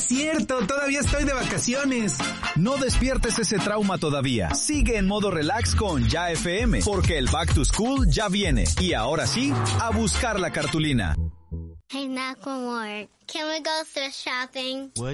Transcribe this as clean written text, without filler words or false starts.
cierto, todavía estoy de vacaciones. No despiertes ese trauma todavía. Sigue en modo relax con Ya FM, porque el Back to School ya viene. Y ahora sí, a buscar la cartulina. Hey, Macklemore, can we go thrift shopping? What?